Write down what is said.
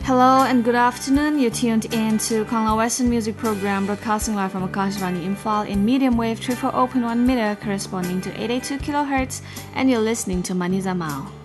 Hello and good afternoon. You're tuned in to Kongla Western Music Program, broadcasting live from Akashvani Imphal in medium wave 340.1 meter corresponding to 882 kHz, and you're listening to Maniza Mao.